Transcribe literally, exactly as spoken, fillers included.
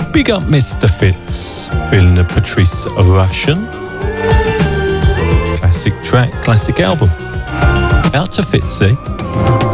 Big up Mister Fitz, feeling the Patrice Russian. Classic track, classic album. Out to Fitzy.